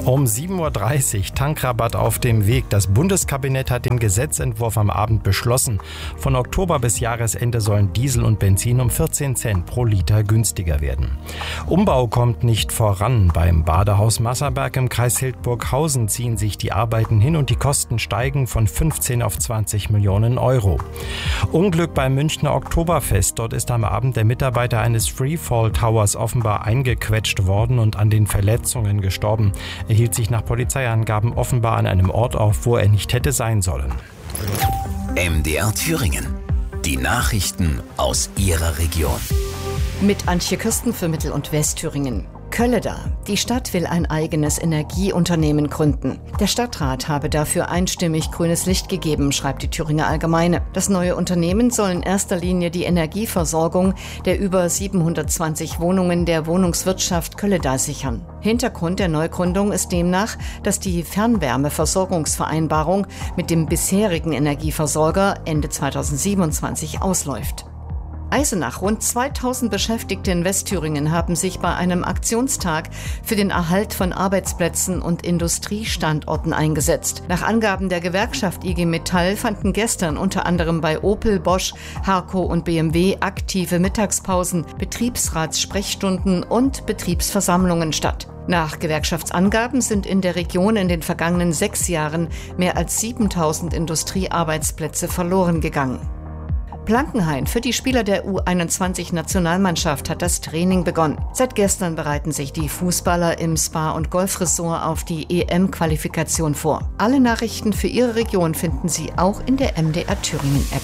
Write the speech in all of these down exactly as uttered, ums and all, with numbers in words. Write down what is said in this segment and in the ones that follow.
Um sieben Uhr dreißig, Tankrabatt auf dem Weg. Das Bundeskabinett hat den Gesetzentwurf am Abend beschlossen. Von Oktober bis Jahresende sollen Diesel und Benzin um vierzehn Cent pro Liter günstiger werden. Umbau kommt nicht voran. Beim Badehaus Masserberg im Kreis Hildburghausen ziehen sich die Arbeiten hin und die Kosten steigen von fünfzehn auf zwanzig Millionen Euro. Unglück beim Münchner Oktoberfest. Dort ist am Abend der Mitarbeiter eines Freefall Towers offenbar eingequetscht worden und an den Verletzungen gestorben. Er hielt sich nach Polizeiangaben offenbar an einem Ort auf, wo er nicht hätte sein sollen. M D R Thüringen. Die Nachrichten aus Ihrer Region. Mit Antje Kirsten für Mittel- und Westthüringen. Kölleda. Die Stadt will ein eigenes Energieunternehmen gründen. Der Stadtrat habe dafür einstimmig grünes Licht gegeben, schreibt die Thüringer Allgemeine. Das neue Unternehmen soll in erster Linie die Energieversorgung der über siebenhundertzwanzig Wohnungen der Wohnungswirtschaft Kölleda sichern. Hintergrund der Neugründung ist demnach, dass die Fernwärmeversorgungsvereinbarung mit dem bisherigen Energieversorger Ende zweitausendsiebenundzwanzig ausläuft. Eisenach. Rund zweitausend Beschäftigte in Westthüringen haben sich bei einem Aktionstag für den Erhalt von Arbeitsplätzen und Industriestandorten eingesetzt. Nach Angaben der Gewerkschaft I G Metall fanden gestern unter anderem bei Opel, Bosch, Harco und B M W aktive Mittagspausen, Betriebsratssprechstunden und Betriebsversammlungen statt. Nach Gewerkschaftsangaben sind in der Region in den vergangenen sechs Jahren mehr als siebentausend Industriearbeitsplätze verloren gegangen. Blankenhain. Für die Spieler der U einundzwanzig-Nationalmannschaft hat das Training begonnen. Seit gestern bereiten sich die Fußballer im Spa- und Golfressort auf die E M-Qualifikation vor. Alle Nachrichten für Ihre Region finden Sie auch in der M D R Thüringen-App.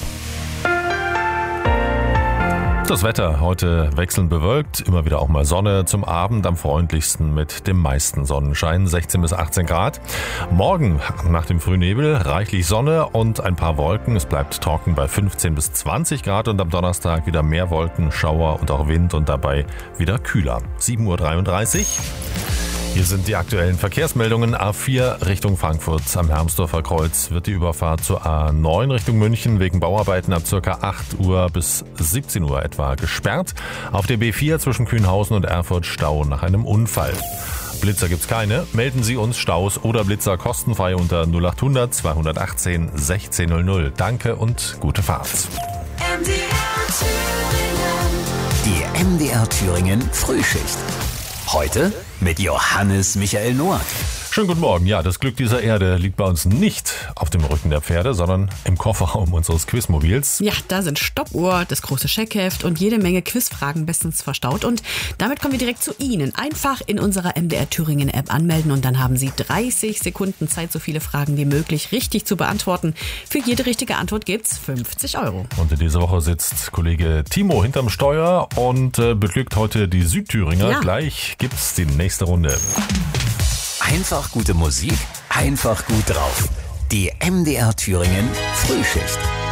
Das Wetter heute wechselnd bewölkt, immer wieder auch mal Sonne, zum Abend am freundlichsten mit dem meisten Sonnenschein, sechzehn bis achtzehn Grad. Morgen nach dem Frühnebel reichlich Sonne und ein paar Wolken. Es bleibt trocken bei fünfzehn bis zwanzig Grad und am Donnerstag wieder mehr Wolken, Schauer und auch Wind und dabei wieder kühler. sieben Uhr dreiunddreißig. Hier sind die aktuellen Verkehrsmeldungen. A vier Richtung Frankfurt am Hermsdorfer Kreuz wird die Überfahrt zur A neun Richtung München wegen Bauarbeiten ab ca. acht Uhr bis siebzehn Uhr etwa gesperrt. Auf der B vier zwischen Kühnhausen und Erfurt Stau nach einem Unfall. Blitzer gibt's keine. Melden Sie uns Staus oder Blitzer kostenfrei unter null acht hundert zweihundertachtzehn sechzehn null null. Danke und gute Fahrt. M D R Thüringen. Die M D R Thüringen Frühschicht. Heute mit Johannes Michael Noack. Schönen guten Morgen. Ja, das Glück dieser Erde liegt bei uns nicht auf dem Rücken der Pferde, sondern im Kofferraum unseres Quizmobils. Ja, da sind Stoppuhr, das große Checkheft und jede Menge Quizfragen bestens verstaut. Und damit kommen wir direkt zu Ihnen. Einfach in unserer M D R Thüringen App anmelden und dann haben Sie dreißig Sekunden Zeit, so viele Fragen wie möglich richtig zu beantworten. Für jede richtige Antwort gibt's fünfzig Euro. Und in dieser Woche sitzt Kollege Timo hinterm Steuer und äh, beglückt heute die Südthüringer. Ja. Gleich gibt's die nächste Runde. Einfach gute Musik, einfach gut drauf. Die M D R Thüringen Frühschicht.